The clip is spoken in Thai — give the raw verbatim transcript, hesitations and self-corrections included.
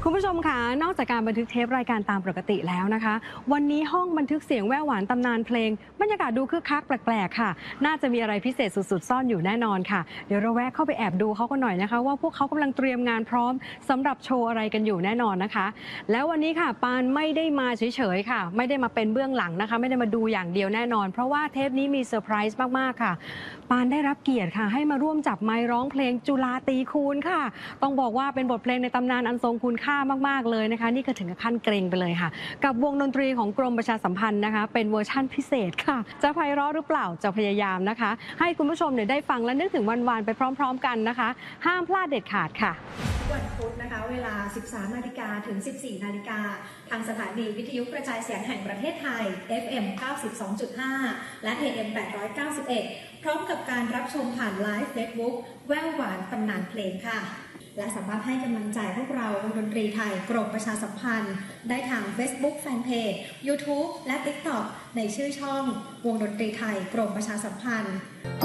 คุณผู้ชมคะนอกจากการบันทึกเทปรายการตามปกติแล้วนะคะวันนี้ห้องบันทึกเสียงแว่วหวานตำนานเพลงบรรยากาศดูคึกคักแปลกๆค่ะน่าจะมีอะไรพิเศษสุดๆซ่อนอยู่แน่นอนค่ะเดี๋ยวเราแวะเข้าไปแอบดูเขากันหน่อยนะคะว่าพวกเขากำลังเตรียมงานพร้อมสำหรับโชว์อะไรกันอยู่แน่นอนนะคะแล้ววันนี้ค่ะปานไม่ได้มาเฉยๆค่ะไม่ได้มาเป็นเบื้องหลังนะคะไม่ได้มาดูอย่างเดียวแน่นอนเพราะว่าเทปนี้มีเซอร์ไพรส์มากๆค่ะปานได้รับเกียรติค่ะให้มาร่วมจับไมค์ร้องเพลงจุฬาตีคูณค่ะต้องบอกว่าเป็นบทเพลงในตำนานอันทรงคุณค่ามากๆเลยนะคะนี่ก็ถึงกับขั้นเกรงไปเลยค่ะกับวงดนตรีของกรมประชาสัมพันธ์นะคะเป็นเวอร์ชั่นพิเศษค่ะจะไพเราะหรือเปล่าจะพยายามนะคะให้คุณผู้ชมเนี่ยได้ฟังและนึกถึงวันวานไปพร้อมๆกันนะคะห้ามพลาดเด็ดขาดค่ะวันพุธนะคะเวลา สิบสามนาฬิกา ถึง สิบสี่นาฬิกาทางสถานีวิทยุกระจายเสียงแห่งประเทศไทย เอฟ เอ็ม เก้าสิบสองจุดห้า และ เอ เอ็ม แปดร้อยเก้าสิบเอ็ด พร้อมกับการรับชมผ่านไลฟ์เฟซบุ๊กแว่วหวานตำนานเพลงค่ะและสามารถให้กำลังใจพวกเราวงดนตรีไทยกรมประชาสัมพันธ์ได้ทาง Facebook Fanpage YouTube และ TikTok ในชื่อช่องวงดนตรีไทยกรมประชาสัมพันธ์